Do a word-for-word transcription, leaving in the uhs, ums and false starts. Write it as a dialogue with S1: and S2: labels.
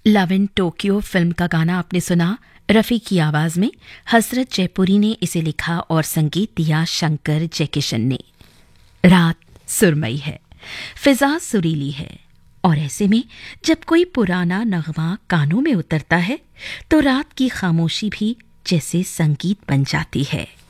S1: Love in Tokyo film का गाना आपने सुना रफ़ी की आवाज में। हसरत जयपुरी ने इसे लिखा और संगीत दिया शंकर जयकिशन ने। रात सुरमई है, फिजा सुरीली है, और ऐसे में जब कोई पुराना नगमा कानों में उतरता है तो रात की खामोशी भी जैसे संगीत बन जाती है।